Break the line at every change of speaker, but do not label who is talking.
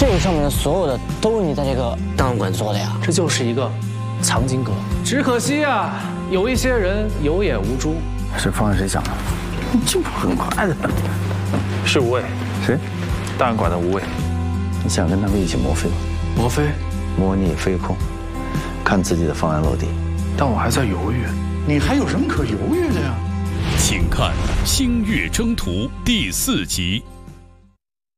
这上面的所有的都是你在这个档案馆做的呀？
这就是一个藏经阁，只可惜啊，有一些人有眼无珠。
这方案谁想的？进步很快的。
是无畏。
谁？
档案馆的无畏。
你想跟他们一起磨飞吗？
磨飞？
模拟飞空，看自己的方案落地。
但我还在犹豫。
你还有什么可犹豫的呀？
请看《星月征途》第4集。